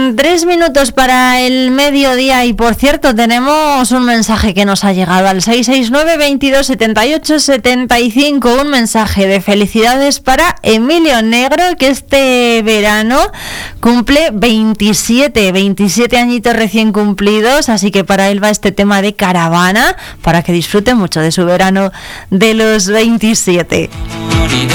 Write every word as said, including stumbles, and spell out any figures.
Tres minutos para el mediodía y, por cierto, tenemos un mensaje que nos ha llegado al seis seis nueve, veintidós, setenta y ocho, setenta y cinco, un mensaje de felicidades para Emilio Negro, que este verano cumple veintisiete, veintisiete añitos recién cumplidos, así que para él va este tema de Caravana, para que disfrute mucho de su verano de los veintisiete.